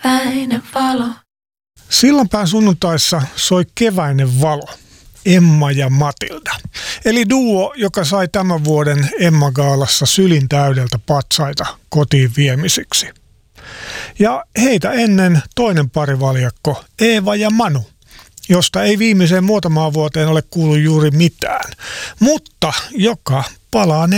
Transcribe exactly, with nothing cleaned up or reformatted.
keväinen valo. Sillanpään sunnuntaissa soi keväinen valo. Emma ja Matilda. Eli duo, joka sai tämän vuoden Emma-gaalassa sylin täydeltä patsaita kotiin viemisiksi. Ja heitä ennen toinen parivaljakko, Eeva ja Manu, josta ei viimeiseen muutamaan vuoteen ole kuullut juuri mitään, mutta joka palaa